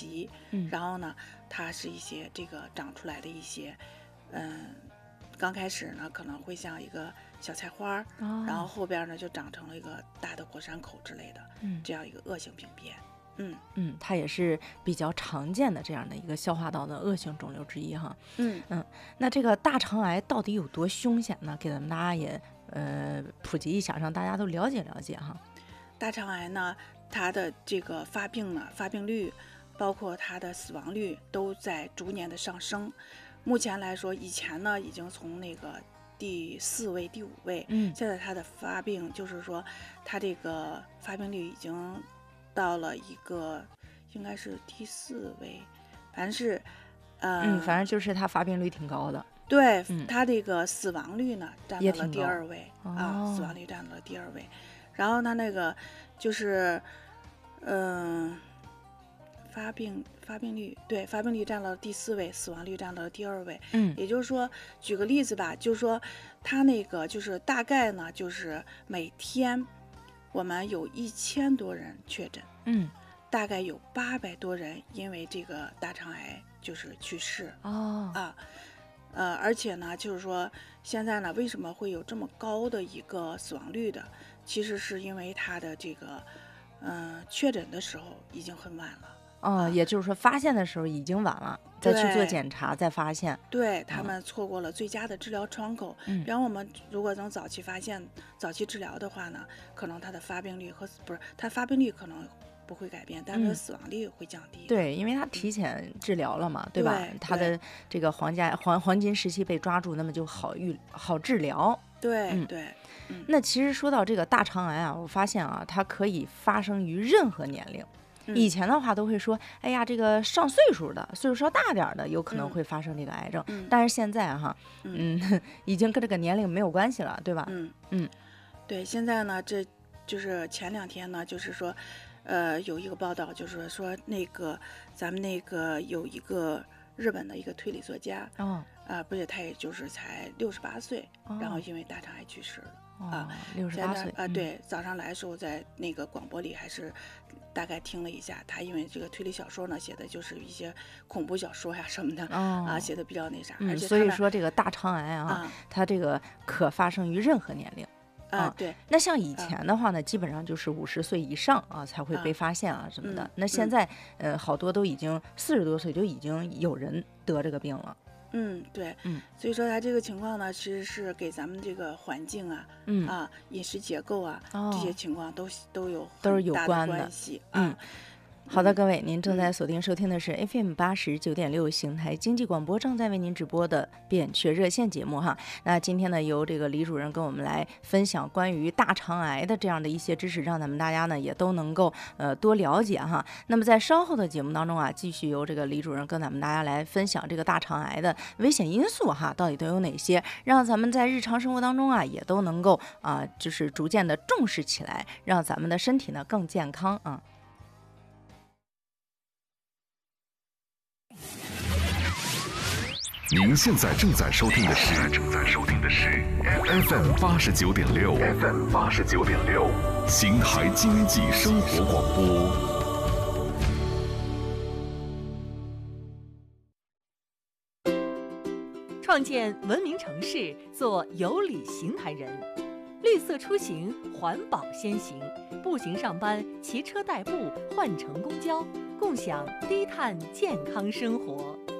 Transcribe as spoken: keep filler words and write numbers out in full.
习，嗯，然后呢，它是一些这个长出来的一些，嗯，刚开始呢可能会像一个小菜花，哦，然后后边呢就长成了一个大的火山口之类的，嗯，这样一个恶性病变。嗯嗯，它也是比较常见的这样的一个消化道的恶性肿瘤之一哈。 嗯嗯，那这个大肠癌到底有多凶险呢？给咱们大家也呃普及一下，让大家都了解了解哈。 大肠癌呢，它的这个发病呢，发病率，包括它的死亡率都在逐年的上升。目前来说，以前呢已经从那个第四位、第五位，嗯，现在它的发病就是说，它这个发病率已经到了一个应该是第四位，反正是，呃， 嗯，反正就是它发病率挺高的。 对，嗯，它这个死亡率呢占到了第二位， 哦， 啊，死亡率占到了第二位。然后它那个就是，嗯、呃，发病发病率对发病率占到了第四位，死亡率占到了第二位。嗯，也就是说，举个例子吧，就是说它那个就是大概呢，就是每天我们有一千多人确诊，嗯，大概有八百多人因为这个大肠癌就是去世。哦啊，呃，而且呢，就是说现在呢，为什么会有这么高的一个死亡率的？其实是因为他的这个，嗯、呃，确诊的时候已经很晚了。 哦，啊，也就是说发现的时候已经晚了，再去做检查再发现。 对，他们错过了最佳的治疗窗口。嗯，比方我们如果能早期发现、早期治疗的话呢，可能它的发病率和不是它发病率可能不会改变，但是死亡率会降低。 嗯，对，因为它提前治疗了嘛，嗯，对吧？对，它的这个黄金黄黄金时期被抓住，那么就好预好治疗。 对，嗯，对。 嗯，那其实说到这个大肠癌啊，我发现啊，它可以发生于任何年龄。嗯，以前的话都会说，哎呀，这个上岁数的、岁数稍大点的，有可能会发生这个癌症。嗯，但是现在哈，嗯，嗯已经跟这个年龄没有关系了，对吧？ 嗯嗯，对，现在呢，这就是前两天呢，就是说，呃，有一个报道，就是说那个咱们那个有一个日本的一个推理作家，哦，啊，不是，他也就是才六十八岁，哦，然后因为大肠癌去世了。啊， 六十八岁啊，对，嗯，早上来的时候在那个广播里还是大概听了一下，他因为这个推理小说呢写的就是一些恐怖小说呀什么的，哦，啊，写的比较那啥， 嗯， 而且所以说这个大肠癌啊，啊它这个可发生于任何年龄。 啊，对。 那像以前的话呢，啊，基本上就是五十岁以上啊才会被发现啊什么的。嗯，那现在，嗯，呃，好多都已经四十多岁就已经有人得这个病了。 嗯，对，嗯，所以说它这个情况呢，其实是给咱们这个环境啊，嗯啊，饮食结构啊，哦，这些情况都都有都是有关的关系。 嗯，好的，各位，您正在锁定收听的是 F M 八十九点六邢台经济广播正在为您直播的扁鹊热线节目哈。那今天呢，由这个李主任跟我们来分享关于大肠癌的这样的一些知识，让咱们大家呢也都能够呃多了解哈。那么在稍后的节目当中啊，继续由这个李主任跟咱们大家来分享这个大肠癌的危险因素哈，到底都有哪些，让咱们在日常生活当中啊也都能够啊、呃、就是逐渐的重视起来，让咱们的身体呢更健康啊。 您现在正在收听的是正在收听的是 F M 八十九点六 F M 八十九点六邢台经济生活广播。 创建文明城市，做有礼邢台人，绿色出行，环保先行，步行上班，骑车代步，换乘公交，共享低碳健康生活。